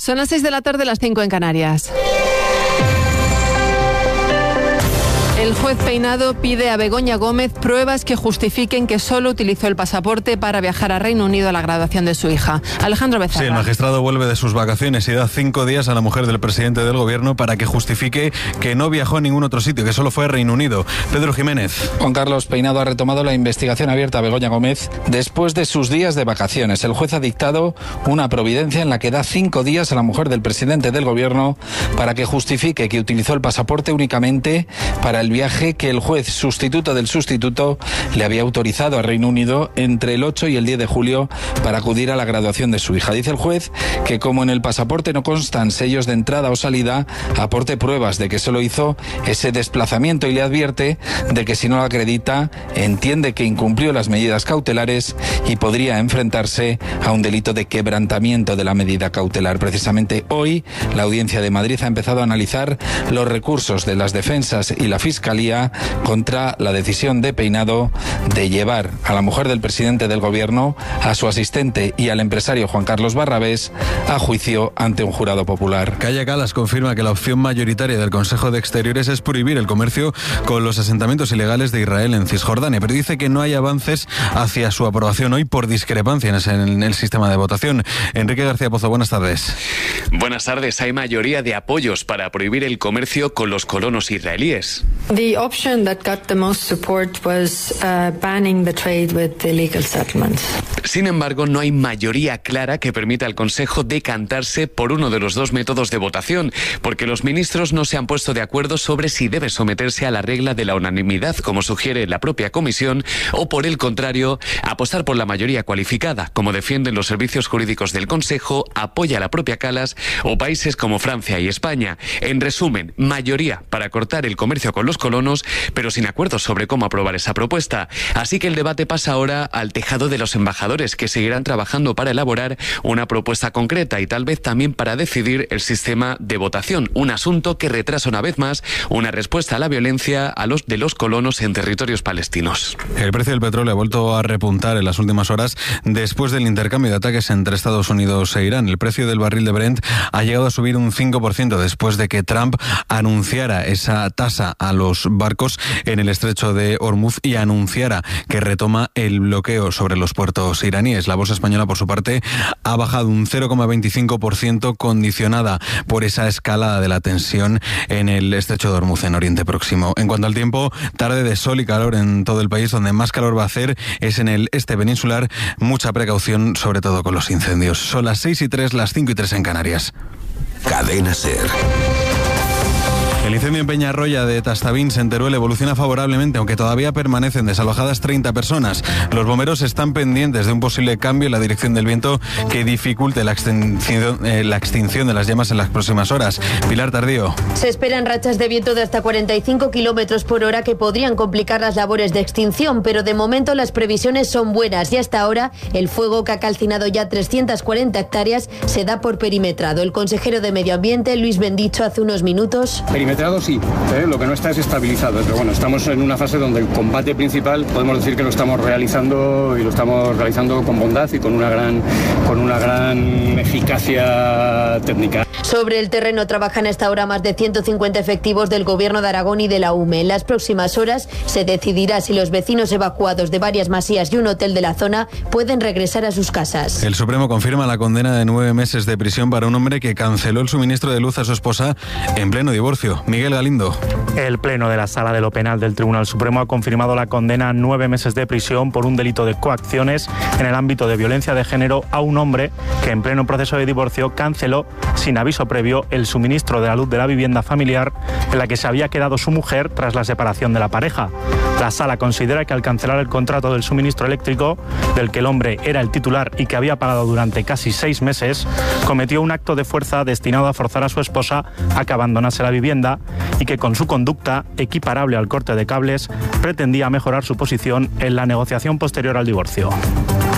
Son las 6 de la tarde, las 5 en Canarias. El juez Peinado pide a Begoña Gómez pruebas que justifiquen que solo utilizó el pasaporte para viajar a Reino Unido a la graduación de su hija. Alejandro Becerra. Sí, el magistrado vuelve de sus vacaciones y da 5 días a la mujer del presidente del gobierno para que justifique que no viajó a ningún otro sitio, que solo fue a Reino Unido. Pedro Jiménez. Juan Carlos Peinado ha retomado la investigación abierta a Begoña Gómez después de sus días de vacaciones. El juez ha dictado una providencia en la que da 5 días a la mujer del presidente del gobierno para que justifique que utilizó el pasaporte únicamente para el viaje que el juez sustituto del sustituto le había autorizado a Reino Unido entre el 8 y el 10 de julio para acudir a la graduación de su hija. Dice el juez que como en el pasaporte no constan sellos de entrada o salida, aporte pruebas de que solo hizo ese desplazamiento y le advierte de que si no lo acredita, entiende que incumplió las medidas cautelares y podría enfrentarse a un delito de quebrantamiento de la medida cautelar. Precisamente hoy, la Audiencia de Madrid ha empezado a analizar los recursos de las defensas y la Fiscalía contra la decisión de Peinado de llevar a la mujer del presidente del gobierno, a su asistente y al empresario Juan Carlos Barrabés a juicio ante un jurado popular. Kaja Kallas confirma que la opción mayoritaria del Consejo de Exteriores es prohibir el comercio con los asentamientos ilegales de Israel en Cisjordania, pero dice que no hay avances hacia su aprobación hoy por discrepancias en el sistema de votación. Enrique García Pozo, buenas tardes. Buenas tardes. Hay mayoría de apoyos para prohibir el comercio con los colonos israelíes. The option that got the most support was banning the trade with illegal settlements. Sin embargo, no hay mayoría clara que permita al Consejo decantarse por uno de los dos métodos de votación, porque los ministros no se han puesto de acuerdo sobre si debe someterse a la regla de la unanimidad, como sugiere la propia Comisión, o por el contrario, apostar por la mayoría cualificada, como defienden los servicios jurídicos del Consejo, apoya la propia Kallas o países como Francia y España. En resumen, mayoría para cortar el comercio con los colonos, pero sin acuerdo sobre cómo aprobar esa propuesta. Así que el debate pasa ahora al tejado de los embajadores, que seguirán trabajando para elaborar una propuesta concreta y tal vez también para decidir el sistema de votación, un asunto que retrasa una vez más una respuesta a la violencia de los colonos en territorios palestinos. El precio del petróleo ha vuelto a repuntar en las últimas horas después del intercambio de ataques entre Estados Unidos e Irán. El precio del barril de Brent ha llegado a subir un 5% después de que Trump anunciara esa tasa a los barcos en el estrecho de Hormuz y anunciara que retoma el bloqueo sobre los puertos iraníes. La bolsa española, por su parte, ha bajado un 0,25%, condicionada por esa escalada de la tensión en el estrecho de Hormuz, en Oriente Próximo. En cuanto al tiempo, tarde de sol y calor en todo el país. Donde más calor va a hacer es en el este peninsular. Mucha precaución, sobre todo con los incendios. Son las 6:03, las 5:03 en Canarias. Cadena SER. El incendio en Peñarroya de Tastavins, en Teruel, evoluciona favorablemente, aunque todavía permanecen desalojadas 30 personas. Los bomberos están pendientes de un posible cambio en la dirección del viento que dificulte la extinción de las llamas en las próximas horas. Pilar Tardío. Se esperan rachas de viento de hasta 45 kilómetros por hora que podrían complicar las labores de extinción, pero de momento las previsiones son buenas y hasta ahora el fuego, que ha calcinado ya 340 hectáreas, se da por perimetrado. El consejero de Medio Ambiente, Luis Bendicho, hace unos minutos. Sí, lo que no está es estabilizado, pero bueno, estamos en una fase donde el combate principal podemos decir que lo estamos realizando, y lo estamos realizando con bondad y con una gran eficacia técnica. Sobre el terreno trabajan hasta ahora más de 150 efectivos del Gobierno de Aragón y de la UME. En las próximas horas se decidirá si los vecinos evacuados de varias masías y un hotel de la zona pueden regresar a sus casas. El Supremo confirma la condena de 9 meses de prisión para un hombre que canceló el suministro de luz a su esposa en pleno divorcio. Miguel Galindo. El Pleno de la Sala de lo Penal del Tribunal Supremo ha confirmado la condena a 9 meses de prisión por un delito de coacciones en el ámbito de violencia de género a un hombre que en pleno proceso de divorcio canceló sin aviso previo el suministro de la luz de la vivienda familiar en la que se había quedado su mujer tras la separación de la pareja. La Sala considera que al cancelar el contrato del suministro eléctrico, del que el hombre era el titular y que había pagado durante casi 6 meses, cometió un acto de fuerza destinado a forzar a su esposa a que abandonase la vivienda y que con su conducta, equiparable al corte de cables, pretendía mejorar su posición en la negociación posterior al divorcio.